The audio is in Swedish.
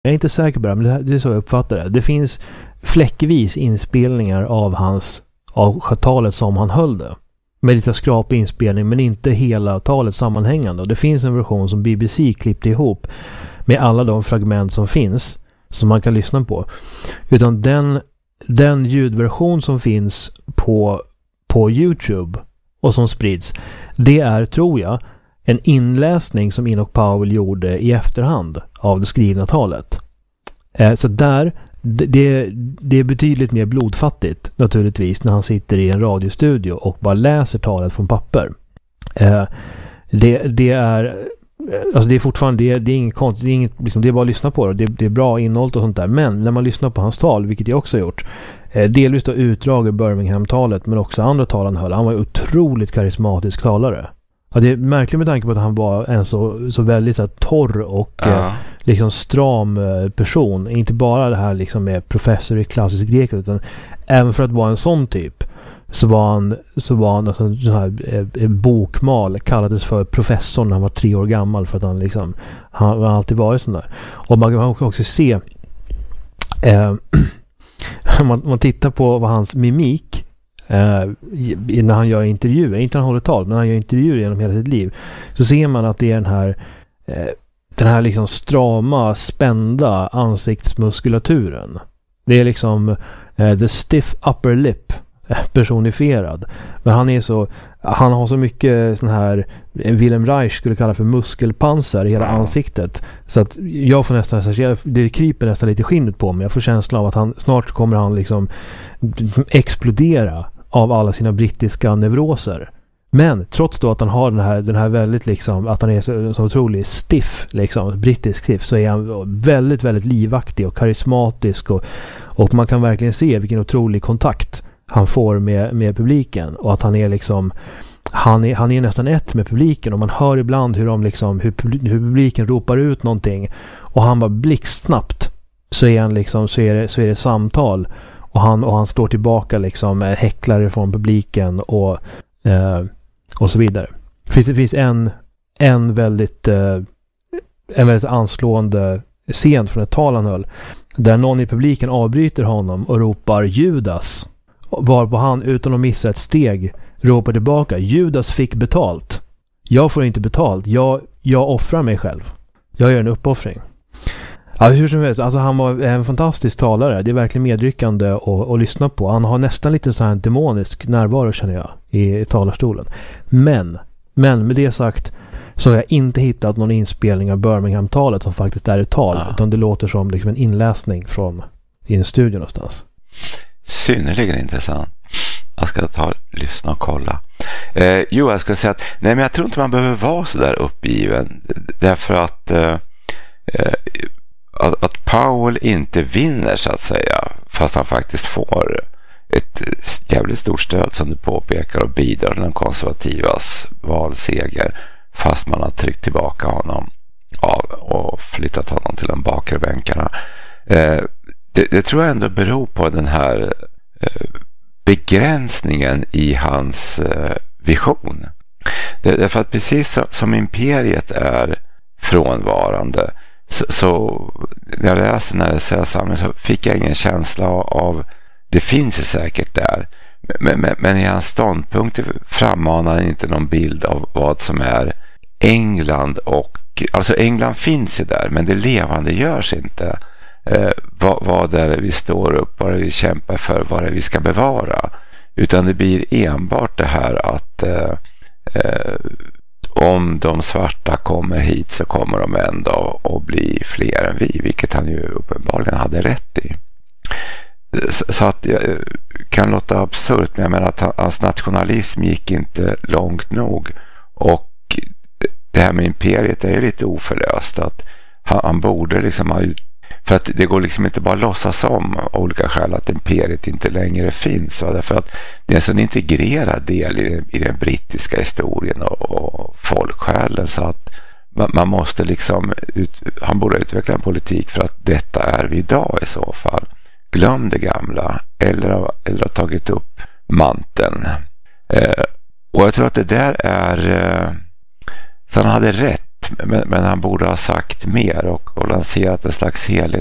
Jag är inte säker på det, men det är så jag uppfattar det. Det finns fläckvis inspelningar av talet som han höll det. Med lite skrap inspelning, men inte hela talet sammanhängande. Och det finns en version som BBC klippte ihop med alla de fragment som finns som man kan lyssna på. Utan den ljudversion som finns på YouTube och som sprids, det är, tror jag, en inläsning som Enoch Powell gjorde i efterhand av det skrivna talet. Så där, det är betydligt mer blodfattigt naturligtvis när han sitter i en radiostudio och bara läser talet från papper. Det är fortfarande, det är inget konstigt, det är inget, liksom, det är bara att lyssna på det. Det är bra innehåll och sånt där. Men när man lyssnar på hans tal, vilket jag också har gjort, delvis då utdrag ur Birmingham-talet, men också andra tal han höll. Han var otroligt karismatisk talare. Ja, det är märkligt med tanke på att han var en så väldigt så här, torr och liksom stram person. Inte bara det här liksom med professor i klassisk grek, utan även för att vara en sån typ så var han alltså, så här, bokmal, kallades för professor när han var 3 år gammal, för att han har alltid varit sån där. Och man kan också se man tittar på vad hans mimik när han gör intervjuer, inte när han håller tal, men när han gör intervjuer genom hela sitt liv, så ser man att det är den här liksom strama, spända ansiktsmuskulaturen. Det är liksom the stiff upper lip personifierad. Men han har så mycket sån här Wilhelm Reich skulle kalla för muskelpansar i hela ansiktet, så att jag får nästan, det kryper nästan lite skinnet på mig. Jag får känslan av att snart kommer han liksom explodera av alla sina brittiska neuroser. Men trots då att han har den här väldigt liksom, att han är så otroligt stiff liksom, brittisk stiff, så är han väldigt, väldigt livaktig och karismatisk, och man kan verkligen se vilken otrolig kontakt han får med publiken, och att han är liksom han är nästan ett med publiken, och man hör ibland hur publiken ropar ut någonting, och han bara blixtsnabbt så är det samtal, och han står tillbaka liksom, häcklar från publiken och så vidare. Det finns en väldigt anslående scen från ett tal han höll, där någon i publiken avbryter honom och ropar Judas, varpå han utan att missa ett steg ropar tillbaka: Judas fick betalt. Jag får inte betalt. Jag offrar mig själv. Jag gör en uppoffring. Ja, hur som helst, alltså han var en fantastisk talare. Det är verkligen medryckande att lyssna på. Han har nästan lite så här demonisk närvaro, känner jag, i talarstolen. Men med det sagt så har jag inte hittat någon inspelning av Birmingham-talet som faktiskt är ett tal, utan det låter som liksom en inläsning från i en studio någonstans. Synnerligen intressant. Jag ska lyssna och kolla. Jag ska säga att men jag tror inte man behöver vara så där uppgiven, därför att Powell inte vinner, så att säga, fast han faktiskt får ett jävligt stort stöd, som du påpekar, och bidrar till den konservativas valseger, fast man har tryckt tillbaka honom och flyttat honom till de bakre bänkarna. Det tror jag ändå beror på den här begränsningen i hans vision. Därför att precis som imperiet är frånvarande, så när jag läste den här essäsamlingen så fick jag ingen känsla av, det finns ju säkert där, men i hans ståndpunkt frammanar inte någon bild av vad som är England, och alltså England finns ju där, men det levande görs inte. Vad är det vi står upp, vad är det vi kämpar för, vad är det vi ska bevara, utan det blir enbart det här att om de svarta kommer hit så kommer de ändå att bli fler än vi, vilket han ju uppenbarligen hade rätt i. Så att jag kan låta absurt, men jag menar att hans nationalism gick inte långt nog, och det här med imperiet är ju lite oförlöst, att han borde liksom ha, för att det går liksom inte bara låtsas om av olika skäl att imperiet inte längre finns, va? Därför att det är en sån integrerad del i den brittiska historien och folksjälen, så att man måste liksom han borde utveckla en politik för att detta är vi idag i så fall. Glöm det gamla, eller ha tagit upp manteln. Och jag tror att det där är så han hade rätt, men han borde ha sagt mer och lanserat en slags helhet